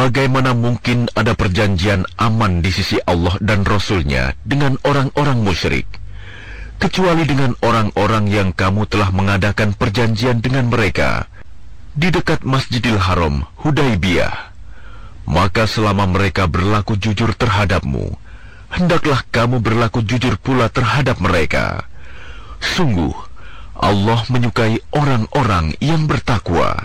Bagaimana mungkin ada perjanjian aman di sisi Allah dan Rasul-Nya dengan orang-orang musyrik, kecuali dengan orang-orang yang kamu telah mengadakan perjanjian dengan mereka di dekat Masjidil Haram, Hudaibiyah. Maka selama mereka berlaku jujur terhadapmu, hendaklah kamu berlaku jujur pula terhadap mereka. Sungguh, Allah menyukai orang-orang yang bertakwa.